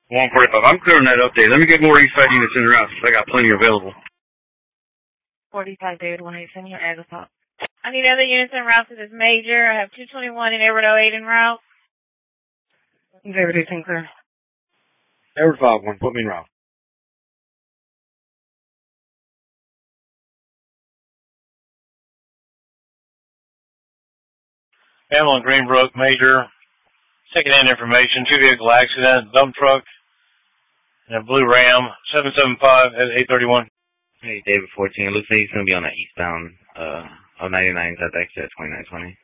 145. I'm clearing that update. Let me get more east side units in the route. I got plenty available. 45 David 187, your address up. I need other units en route to this major. I have 221 and Edward 08 en route. David 18 clear. Edward 5-1, put me in route. Hamlin Greenbrook, major. Second-hand information, 2-vehicle accident, dump truck, and a blue Ram, 775 at 831. Hey, David 14. It looks like he's going to be on the eastbound of 99 at the exit at 2920.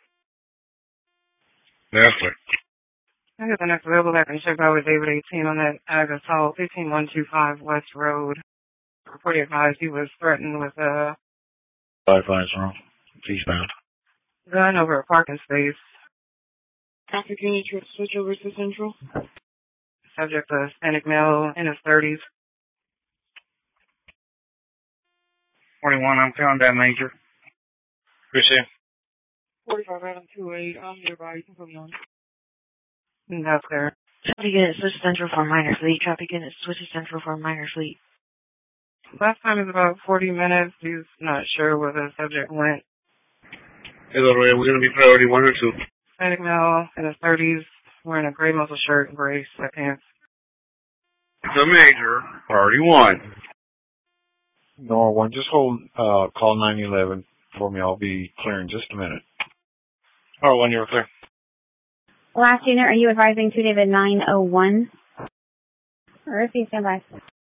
That's clear. I got the next available back and check out with David 18 on that address hall, 15125 West Road. Reported advised he was threatened with a 5-5's wrong. It's eastbound. gun over a parking space. Copy, can you switch over to Central? Subject a Hispanic male in his 30s. 41, I'm counting that major. Appreciate it. 45 Adam 28, I'm nearby, you can put me on. That's clear. Copy, get it switch to Central for minor fleet. Copy, get it switch to Central for minor fleet. Last time is about 40 minutes. He's not sure where the subject went. Hey, little Red, we're going to be priority 1 or 2. Hispanic male in his 30s, wearing a gray muscle shirt and gray sweatpants. The major, priority 1. Nor 1, just hold call 911 for me. I'll be clear in just a minute. Or 1, you're clear. Last unit, are you advising to David 901? Or if you stand by.